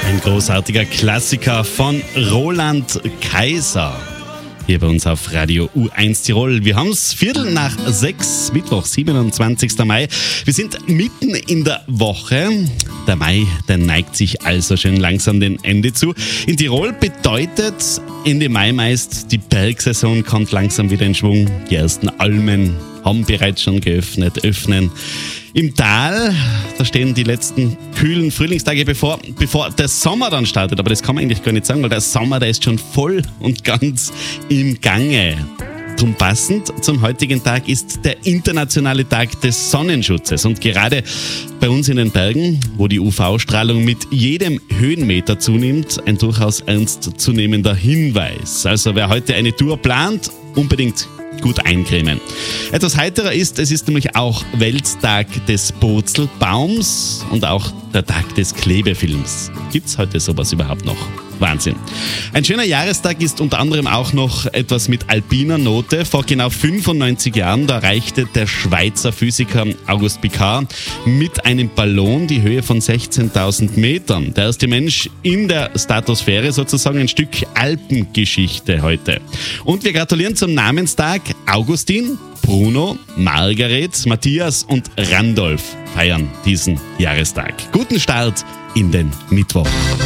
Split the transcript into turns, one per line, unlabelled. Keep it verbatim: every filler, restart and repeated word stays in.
Ein großartiger Klassiker von Roland Kaiser. Hier bei uns auf Radio U eins Tirol. Wir haben es Viertel nach sechs, Mittwoch, siebenundzwanzigster Mai. Wir sind mitten in der Woche. Der Mai, der neigt sich also schön langsam dem Ende zu. In Tirol bedeutet Ende Mai meist, die Bergsaison kommt langsam wieder in Schwung. Die ersten Almen haben bereits schon geöffnet, öffnen. Im Tal, da stehen die letzten kühlen Frühlingstage bevor, bevor der Sommer dann startet. Aber das kann man eigentlich gar nicht sagen, weil der Sommer, der ist schon voll und ganz im Gange. Drum passend zum heutigen Tag ist der internationale Tag des Sonnenschutzes. Und gerade bei uns in den Bergen, wo die U V-Strahlung mit jedem Höhenmeter zunimmt, ein durchaus ernstzunehmender Hinweis. Also wer heute eine Tour plant, unbedingt gut eincremen. Etwas heiterer ist, es ist nämlich auch Welttag des Purzelbaums und auch der Tag des Klebefilms. Gibt's heute sowas überhaupt noch? Wahnsinn. Ein schöner Jahrestag ist unter anderem auch noch etwas mit alpiner Note. Vor genau fünfundneunzig Jahren, da erreichte der Schweizer Physiker Auguste Piccard mit einem Ballon die Höhe von sechzehntausend Metern. Der erste Mensch in der Stratosphäre, sozusagen ein Stück Alpengeschichte heute. Und wir gratulieren zum Namenstag. Augustin, Bruno, Margaret, Matthias und Randolph feiern diesen Jahrestag. Guten Start in den Mittwoch.